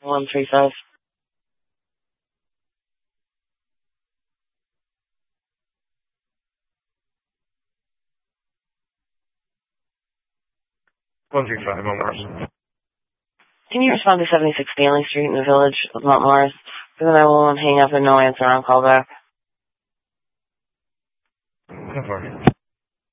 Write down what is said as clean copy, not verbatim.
135. Can you respond to 76 Stanley Street in the Village of Mount Morris? For the 911, hang up and no answer on callback. Go for it.